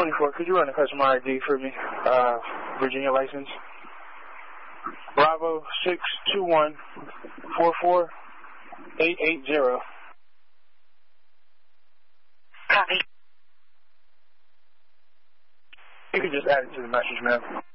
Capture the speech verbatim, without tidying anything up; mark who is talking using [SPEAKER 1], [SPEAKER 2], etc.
[SPEAKER 1] twenty-four, could you run a customer I D for me? Uh, Virginia license. Bravo six two one four four eight eight zero.
[SPEAKER 2] Copy.
[SPEAKER 1] You can just add it to the message, ma'am.